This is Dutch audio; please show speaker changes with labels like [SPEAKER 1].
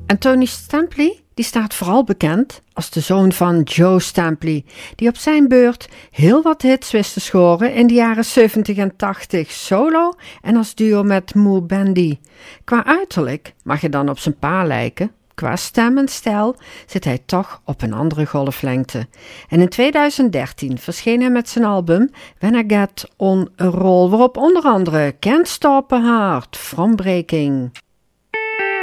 [SPEAKER 1] En Tony Stampley, die staat vooral bekend als de zoon van Joe Stampley, die op zijn beurt heel wat hits wist te scoren in de jaren 70 en 80, solo en als duo met Mool Bandy. Qua uiterlijk mag je dan op zijn pa lijken. Qua stem en stijl zit hij toch op een andere golflengte. En in 2013 verscheen hij met zijn album When I Get On A Roll, waarop onder andere Can't Stop a Heart from Breaking.